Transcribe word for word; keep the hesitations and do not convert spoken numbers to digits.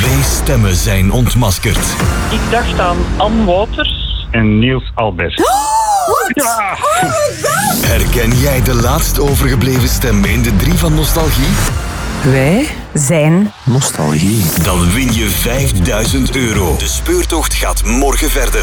Twee stemmen zijn ontmaskerd. Ik dacht aan Ann Wouters en Niels Albert. Ja! Herken jij de laatst overgebleven stem in de drie van Nostalgie? Wij zijn Nostalgie. Dan win je vijfduizend euro. De speurtocht gaat morgen verder.